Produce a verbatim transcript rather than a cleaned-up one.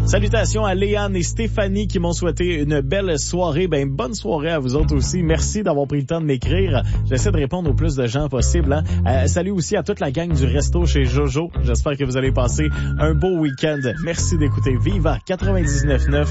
Salutations à Léane et Stéphanie qui m'ont souhaité une belle soirée. Ben, bonne soirée à vous autres aussi. Merci d'avoir pris le temps de m'écrire. J'essaie de répondre au plus de gens possible. Hein. Euh, salut aussi à toute la gang du resto chez Jojo. J'espère que vous allez passer un beau week-end. Merci d'écouter Viva quatre-vingt-dix-neuf neuf.